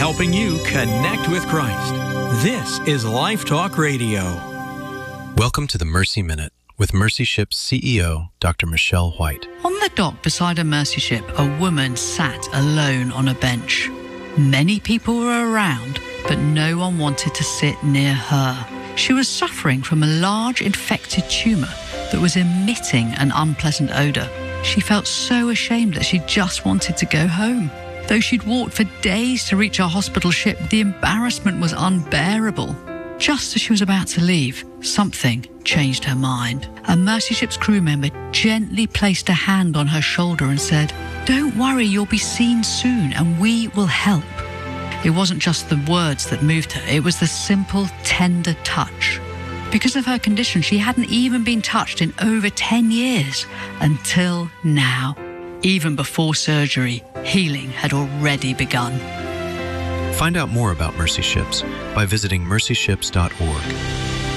helping you connect with Christ. This is Life Talk Radio. Welcome to the Mercy Minute with Mercy Ship's CEO, Dr. Michelle White. On the dock beside a Mercy ship, a woman sat alone on a bench. Many people were around, but no one wanted to sit near her. She was suffering from a large infected tumour that was emitting an unpleasant odour. She felt so ashamed that she just wanted to go home. Though she'd walked for days to reach her hospital ship, the embarrassment was unbearable. Just as she was about to leave, something changed her mind. A Mercy Ship's crew member gently placed a hand on her shoulder and said, "Don't worry, you'll be seen soon and we will help." It wasn't just the words that moved her, it was the simple, tender touch. Because of her condition, she hadn't even been touched in over 10 years, until now. Even before surgery, healing had already begun. Find out more about Mercy Ships by visiting mercyships.org.